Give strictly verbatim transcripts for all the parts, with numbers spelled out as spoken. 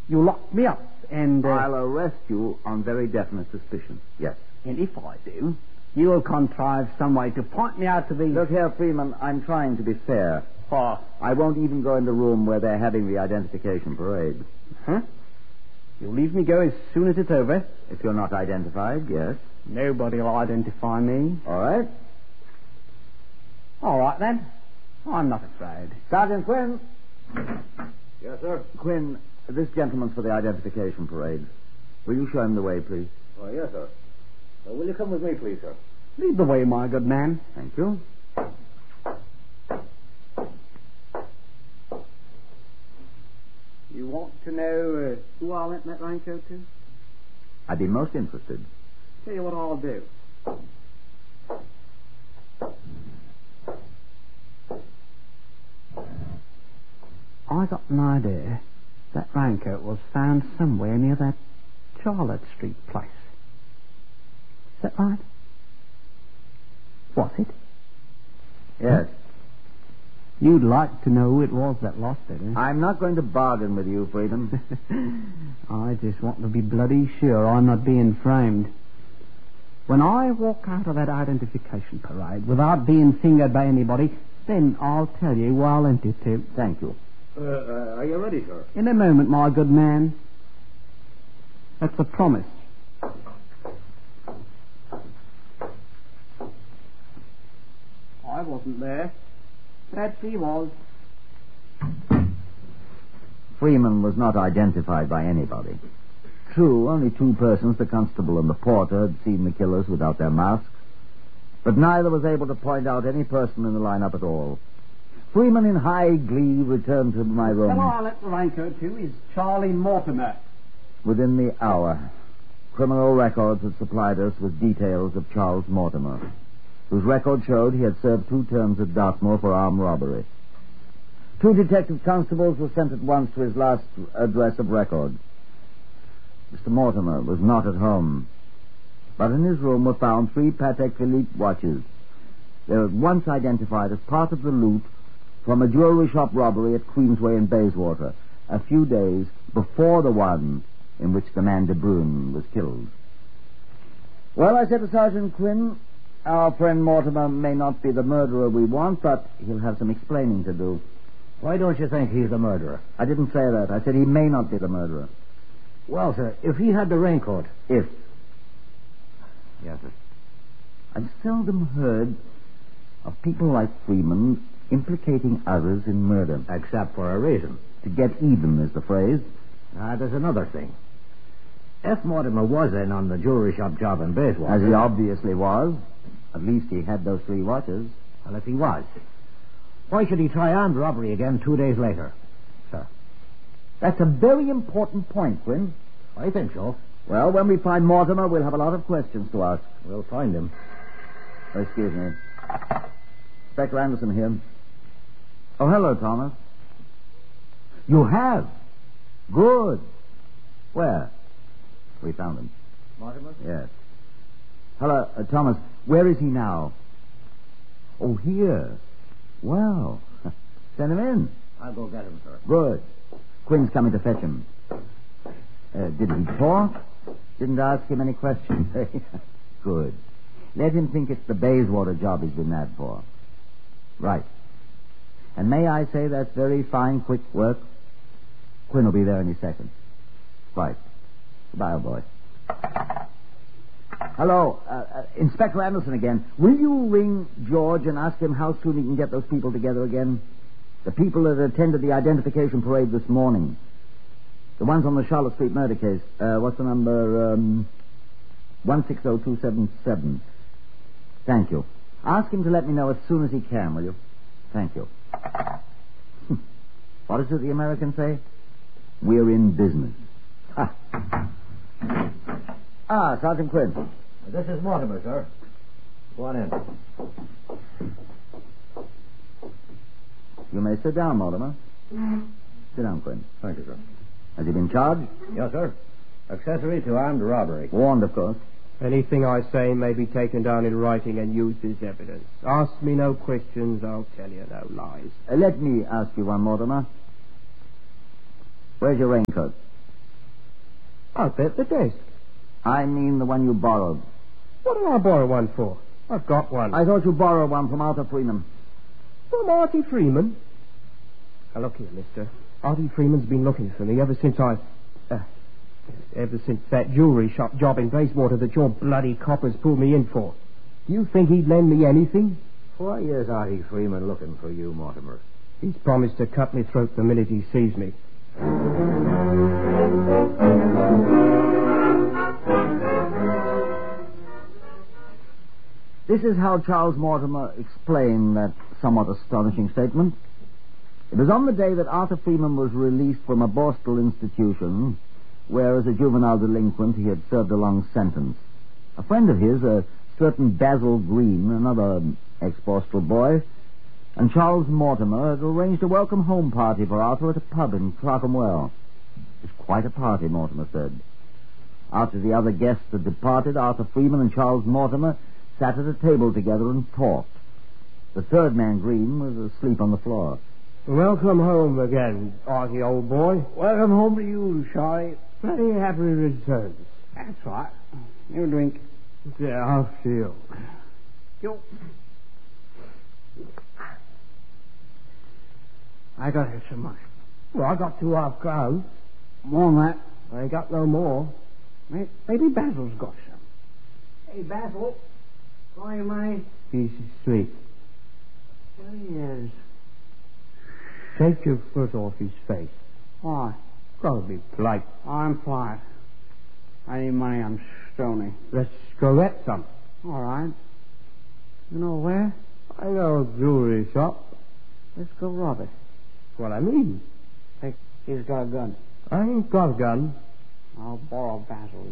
You locked me up, and... Uh, I'll arrest you on very definite suspicion, yes. And if I do, you'll contrive some way to point me out to the... Look here, Freeman, I'm trying to be fair. Oh. I won't even go in the room where they're having the identification parade. Huh? You'll leave me go as soon as it's over? If you're not identified, yes. Nobody'll identify me. All right. All right, then. I'm not afraid. Sergeant Quinn. Yes, sir? Quinn, this gentleman's for the identification parade. Will you show him the way, please? Oh, yes, sir. Uh, will you come with me, please, sir? Lead the way, my good man. Thank you. You want to know uh, who I lent that raincoat to? I'd be most interested. Tell you what I'll do. I got an idea that raincoat was found somewhere near that Charlotte Street place. Is that right? Was it? Yes. You'd like to know who it was that lost it, eh? I'm not going to bargain with you, Freedom. I just want to be bloody sure I'm not being framed. When I walk out of that identification parade without being fingered by anybody, then I'll tell you who I lent it to. Thank you. Uh, uh, are you ready, sir? In a moment, my good man. That's a promise. I wasn't there. Perhaps he was. Freeman was not identified by anybody. True, only two persons, the constable and the porter, had seen the killers without their masks, but neither was able to point out any person in the lineup at all. Freeman, in high glee, returned to my room. The fellow I lent the raincoat to is Charlie Mortimer. Within the hour, criminal records had supplied us with details of Charles Mortimer, whose record showed he had served two terms at Dartmoor for armed robbery. Two detective constables were sent at once to his last address of record. Mister Mortimer was not at home, but in his room were found three Patek Philippe watches. They were at once identified as part of the loot from a jewelry shop robbery at Queensway in Bayswater, a few days before the one in which the man De Bruyn was killed. Well, I said to Sergeant Quinn, our friend Mortimer may not be the murderer we want, but he'll have some explaining to do. Why don't you think he's the murderer? I didn't say that. I said he may not be the murderer. Well, sir, if he had the raincoat... If. Yes, sir. I've seldom heard of people like Freeman implicating others in murder. Except for a reason. To get even is the phrase. Ah, there's another thing. If Mortimer was in on the jewelry shop job in Bayswater... As he obviously was. At least he had those three watches. Well, if he was, why should he try armed robbery again two days later, sir? That's a very important point, Quinn. I think so. Well, when we find Mortimer, we'll have a lot of questions to ask. We'll find him. Oh, excuse me. Inspector Anderson here. Oh, hello, Thomas. You have? Good. Where? We found him. Mortimer? Yes. Hello, uh, Thomas. Where is he now? Oh, here. Well, send him in. I'll go get him, sir. Good. Quinn's coming to fetch him. Uh, did he talk? Didn't ask him any questions. Good. Let him think it's the Bayswater job he's been mad for. Right. And may I say that's very fine, quick work? Quinn will be there any second. Right. Goodbye, old boy. Hello, uh, uh, Inspector Anderson again. Will you ring George and ask him how soon he can get those people together again? The people that attended the identification parade this morning. The ones on the Charlotte Street murder case. Uh, what's the number? Um, one six zero two seven seven. Thank you. Ask him to let me know as soon as he can, will you? Thank you. What is it the Americans say? We're in business. Ha. Ah, Sergeant Quinn. This is Mortimer, sir. Go on in. You may sit down, Mortimer. Sit down, Quinn. Thank you, sir. Has he been charged? Yes, sir. Accessory to armed robbery. Warned, of course. Anything I say may be taken down in writing and used as evidence. Ask me no questions, I'll tell you no lies. Uh, let me ask you one, Mortimer. Where's your raincoat? Out there at the desk. I mean the one you borrowed. What did I borrow one for? I've got one. I thought you borrowed one from Arthur Freeman. From Artie Freeman? Now, look here, mister. Artie Freeman's been looking for me ever since I... Uh, ever since that jewelry shop job in Bayswater that your bloody coppers pulled me in for. Do you think he'd lend me anything? Why is Artie Freeman looking for you, Mortimer? He's promised to cut me throat the minute he sees me. This is how Charles Mortimer explained that somewhat astonishing statement. It was on the day that Arthur Freeman was released from a Borstal institution, where as a juvenile delinquent he had served a long sentence. A friend of his, a certain Basil Green, another ex-Borstal boy, and Charles Mortimer had arranged a welcome home party for Arthur at a pub in Clerkenwell. It was quite a party, Mortimer said. After the other guests had departed, Arthur Freeman and Charles Mortimer sat at a table together and talked. The third man, Green, was asleep on the floor. Welcome home again, Artie, old boy. Welcome home to you, Charlie. Very happy returns. That's right. You drink. Yeah, I'll feel. You. I got here some money. Well, I got two half crowns. More than that. I ain't got no more. Maybe Basil's got some. Hey, Basil. Got your money? He's asleep. There he is. Take your foot off his face. Why? Gotta be polite. I'm polite. I need money. I'm stony. Let's go get some. All right. You know where? I know a jewelry shop. Let's go rob it. What I mean. Hey, he's got a gun. I ain't got a gun. I'll borrow Basil's.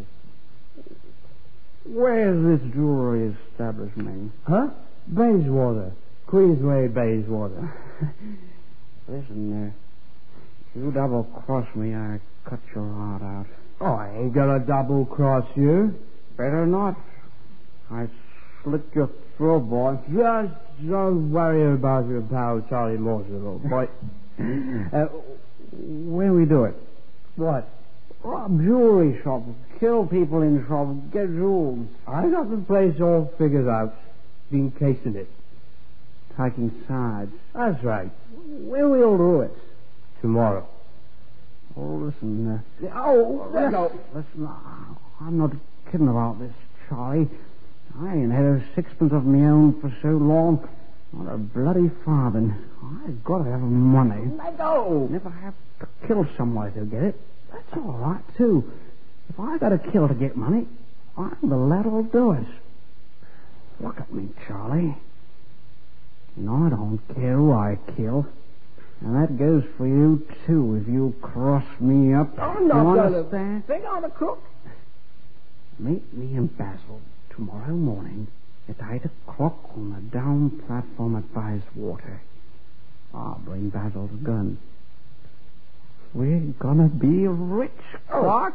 Where's this jewelry establishment? Huh? Bayswater. Queensway, Bayswater. Listen, uh, you double-cross me, I cut your heart out. Oh, I ain't gonna double-cross you. Better not. I slit your throat, boy. Just don't worry about your pal Charlie Mortimer, old boy. uh, where we do it? What? Rob jewelry shop. Kill people in shop. Get jewels. I got the place all figured out. Been casing it. Taking sides. That's right. Where we'll do it? Tomorrow. Oh, listen. Uh, oh, let go. Listen, I'm not kidding about this, Charlie. I ain't had a sixpence of my own for so long. Not a bloody farthing. I've got to have money. Let go. And if I have to kill somebody to get it, that's all right, too. If I got to kill to get money, I'm the lad who'll do it. Look at me, Charlie. You know, I don't care who I kill. And that goes for you, too, if you cross me up. I'm not you gonna understand? think I'm a crook. Meet me in Basil tomorrow morning at eight o'clock on the down platform at Bayswater. I'll bring Basil's gun. We're gonna be rich, Clark.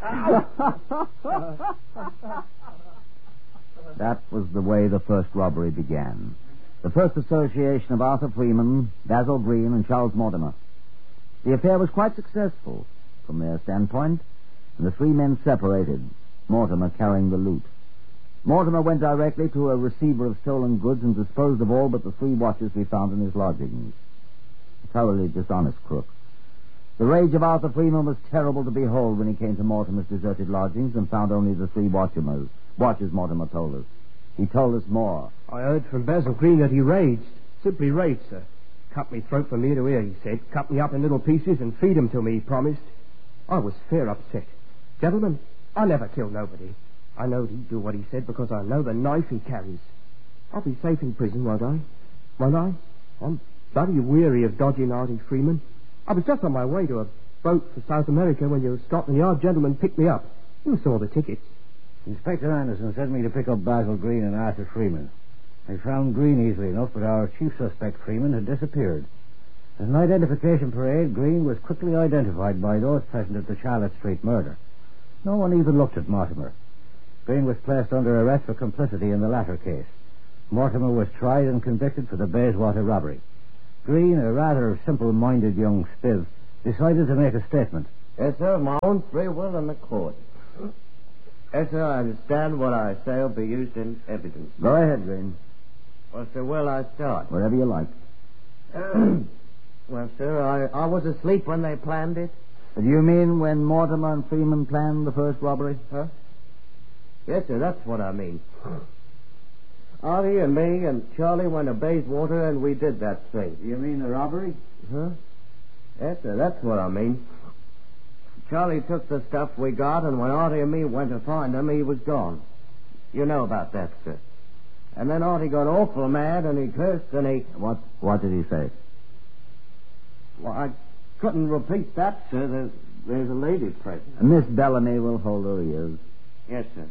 That was the way the first robbery began. The first association of Arthur Freeman, Basil Green, and Charles Mortimer. The affair was quite successful from their standpoint, and the three men separated, Mortimer carrying the loot. Mortimer went directly to a receiver of stolen goods and disposed of all but the three watches we found in his lodgings. A thoroughly dishonest crook. The rage of Arthur Freeman was terrible to behold when he came to Mortimer's deserted lodgings and found only the three watches, watches Mortimer told us. He told us more. I heard from Basil Green that he raged. Simply raged, sir. Cut me throat from ear to ear, he said. Cut me up in little pieces and feed 'em to me, he promised. I was fair upset. Gentlemen, I never killed nobody. I knowed he'd do what he said because I know the knife he carries. I'll be safe in prison, won't I? Won't I? I'm bloody weary of dodging Artie Freeman. I was just on my way to a boat for South America when your Scotland Yard gentleman picked me up. You saw the tickets. Inspector Anderson sent me to pick up Basil Green and Arthur Freeman. I found Green easily enough, but our chief suspect, Freeman, had disappeared. As an identification parade, Green was quickly identified by those present at the Charlotte Street murder. No one even looked at Mortimer. Green was placed under arrest for complicity in the latter case. Mortimer was tried and convicted for the Bayswater robbery. Green, a rather simple-minded young spiv, decided to make a statement. Yes, sir, my own free will and accord. Yes, sir, I understand what I say will be used in evidence. Go ahead, Green. Well, sir, where'll I start? Wherever you like. Well, sir, I, I was asleep when they planned it. Do you mean when Mortimer and Freeman planned the first robbery? Huh? Yes, sir, that's what I mean. Artie and me and Charlie went to Bayswater and we did that thing. You mean the robbery? Huh? Yes, sir, that's what I mean. Charlie took the stuff we got, and when Artie and me went to find him, he was gone. You know about that, sir. And then Artie got awful mad, and he cursed, and he... What What did he say? Well, I couldn't repeat that, sir. There's, there's a lady present. Miss Bellamy will hold her ears. Yes, sir.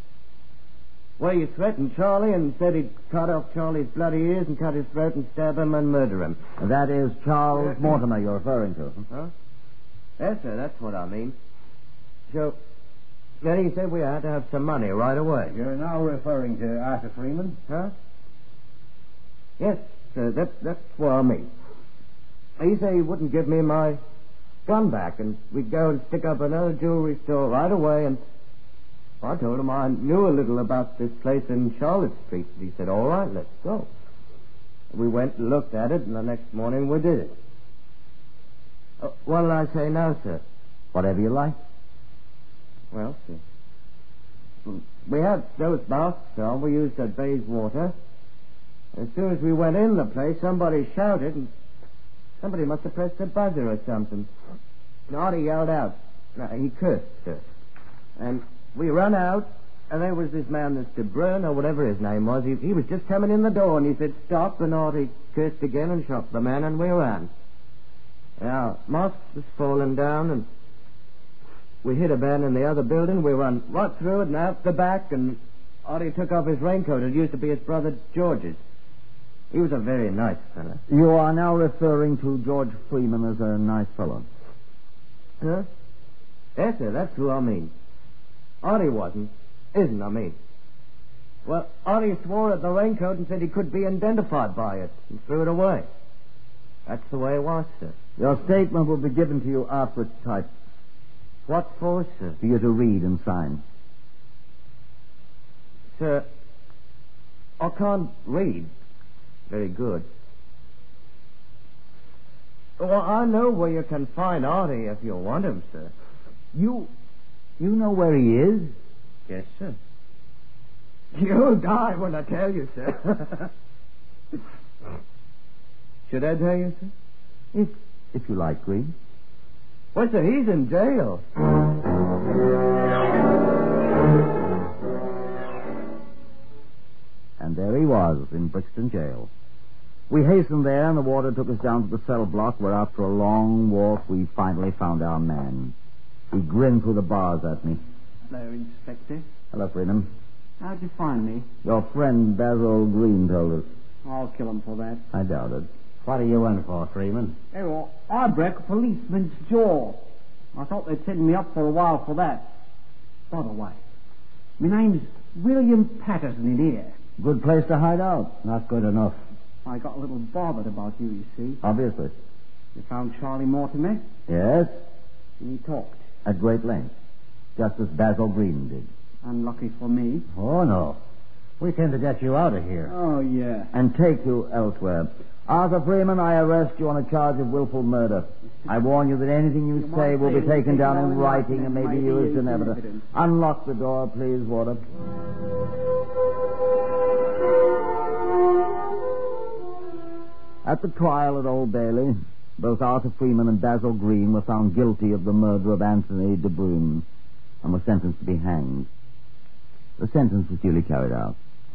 Well, he threatened Charlie and said he'd cut off Charlie's bloody ears and cut his throat and stab him and murder him. That is Charles Mortimer you're referring to. Huh? Yes, sir, that's what I mean. So, then he said we had to have some money right away. You're now referring to Arthur Freeman? Huh? Yes, sir, that, that's what I mean. He said he wouldn't give me my gun back, and we'd go and stick up another jewelry store right away, and I told him I knew a little about this place in Charlotte Street, and he said, all right, let's go. We went and looked at it, and the next morning we did it. Uh, what did I say now, sir? Whatever you like. Well, sir, we had those masks on we used at Bayswater. As soon as we went in the place, somebody shouted, and somebody must have pressed a buzzer or something. And Artie yelled out. No, he cursed, sir. And we run out, and there was this man, this De Bruyn, or whatever his name was. He, he was just coming in the door, and he said, stop, and Artie cursed again and shot the man, and we ran. Now, mosque was falling down, and we hit a man in the other building. We run right through it and out the back, and Artie took off his raincoat. It used to be his brother George's. He was a very nice fellow. You are now referring to George Freeman as a nice fellow. Huh? Yes, sir, that's who I mean. Artie wasn't. Isn't, I mean. Well, Artie swore at the raincoat and said he could be identified by it and threw it away. That's the way it was, sir. Your statement will be given to you after it's typed. What for, sir? For you to read and sign. Sir, I can't read very good. Well, I know where you can find Artie if you want him, sir. You... you know where he is? Yes, sir. You'll die when I tell you, sir. Should I tell you, sir? If, if you like, Green. Well, sir, he's in jail. And there he was, in Brixton jail. We hastened there, and the water took us down to the cell block, where after a long walk, we finally found our man. He grinned through the bars at me. Hello, Inspector. Hello, Freeman. How'd you find me? Your friend Basil Green told us. I'll kill him for that. I doubt it. What are you in for, Freeman? Hey, well, I broke a policeman's jaw. I thought they'd send me up for a while for that. By the way, my name's William Patterson in here. Good place to hide out. Not good enough. I got a little bothered about you, you see. Obviously. You found Charlie Mortimer, Yes, and he talked. at great length. Just as Basil Green did. Unlucky for me. Oh, no. We came to get you out of here. Oh, yeah. And take you elsewhere. Arthur Freeman, I arrest you on a charge of willful murder. I warn you that anything you, You say might will say be it will taken be down taken in down in writing writing and may and be might be used used in in evidence. evidence. Unlock the door, please, Warder. At the trial at Old Bailey, both Arthur Freeman and Basil Green were found guilty of the murder of Anthony De Bruyn and were sentenced to be hanged. The sentence was duly carried out.